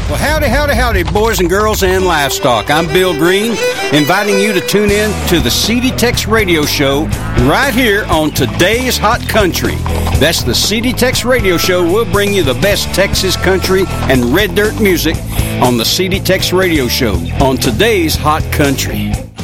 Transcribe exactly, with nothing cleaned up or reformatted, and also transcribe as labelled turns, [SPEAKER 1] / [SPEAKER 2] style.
[SPEAKER 1] Well, howdy, howdy, howdy, boys and girls and livestock. I'm Bill Green, inviting you to tune in to the C D Tex Radio Show right here on Today's Hot Country. That's the C D Tex Radio Show. We'll bring you the best Texas country and red dirt music on the C D Tex Radio Show on Today's Hot Country.